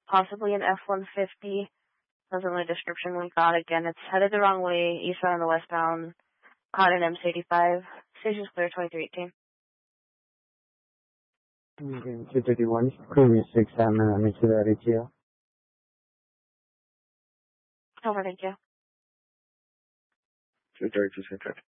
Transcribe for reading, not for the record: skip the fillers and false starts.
possibly an F-150. That's the only description we got. Again, it's headed the wrong way, eastbound on the westbound. Caught an MC-85. Station's clear, 2318. 231, previous 6 I'm into that ATL. Over, thank you. 232,